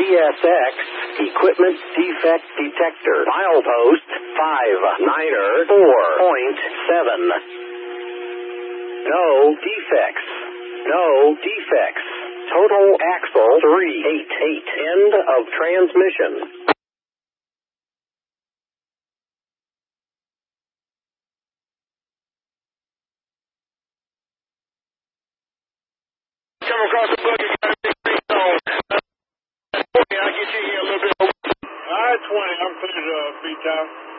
CSX Equipment Defect Detector. Milepost 59er 4.7. No defects. No defects. Total axle 388. End of transmission. Come across the book, you got a big green zone. I'll get you here a little bit. All right, 20. I'm clear to beat time.